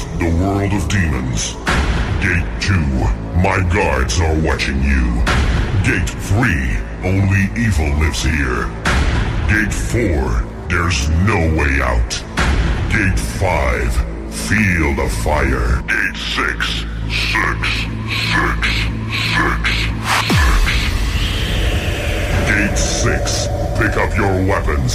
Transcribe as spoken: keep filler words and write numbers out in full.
the world of demons. Gate two, my guards are watching you. Gate three, only evil lives here. Gate four, there's no way out. Gate five, feel the fire. Gate six,